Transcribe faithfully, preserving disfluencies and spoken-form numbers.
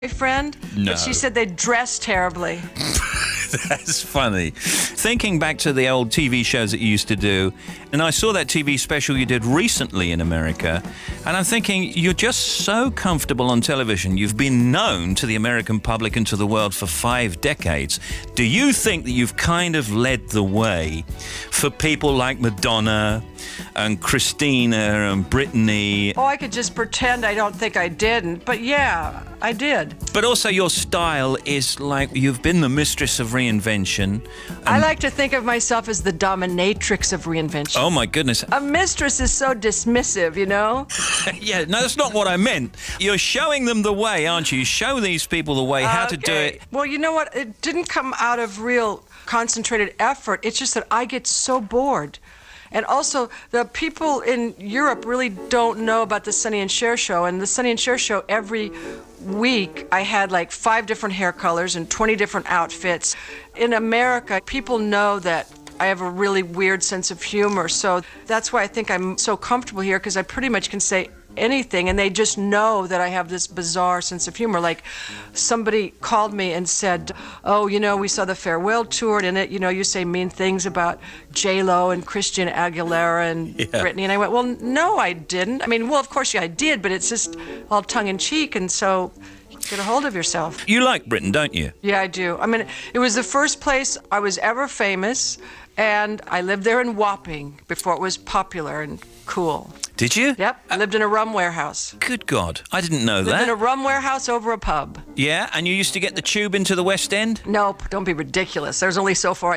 friend, No. but she said they dress terribly. That's funny. Thinking back to the old T V shows that you used to do, and I saw that T V special you did recently in America, and I'm thinking, you're just so comfortable on television. You've been known to the American public and to the world for five decades. Do you think that you've kind of led the way for people like Madonna and Christina and Britney? Oh, I could just pretend I don't think I didn't, but yeah, I did. But also your style is like you've been the mistress of reinvention. I like to think of myself as the dominatrix of reinvention. Oh my goodness. A mistress is so dismissive, you know? Yeah, no, that's not what I meant. You're showing them the way, aren't you? You show these people the way, how to do Okay. it. Well, you know what? It didn't come out of real concentrated effort. It's just that I get so bored. And also, the people in Europe really don't know about the Sonny and Cher show. And the Sonny and Cher show, every week, I had like five different hair colors and twenty different outfits. In America, people know that I have a really weird sense of humor. So that's why I think I'm so comfortable here, because I pretty much can say anything, and they just know that I have this bizarre sense of humor. Like, somebody called me and said, oh, you know, we saw the farewell tour, and in it, you know, you say mean things about J-Lo and Christian Aguilera and Yeah. Britney. And I went, well, no, I didn't. I mean, well, of course, yeah, I did, but it's just all tongue-in-cheek, and so get a hold of yourself. You like Britain, don't you? Yeah, I do. I mean, it was the first place I was ever famous, and I lived there in Wapping before it was popular and cool. Did you? Yep, I lived in a rum warehouse. Good God, I didn't know Lived that. in a rum warehouse over a pub. Yeah, and you used to get the tube into the West End? Nope, don't be ridiculous. There's only so far